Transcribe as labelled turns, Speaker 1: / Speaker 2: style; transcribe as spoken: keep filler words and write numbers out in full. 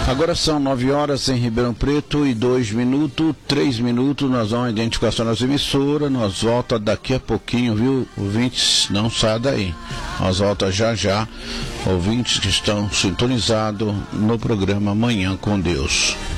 Speaker 1: Agora são nove horas em Ribeirão Preto e dois minutos, três minutos, nós vamos à identificação das emissoras, nós volta daqui a pouquinho, viu, ouvintes, não sai daí, nós volta já já, ouvintes que estão sintonizados no programa Manhã com Deus.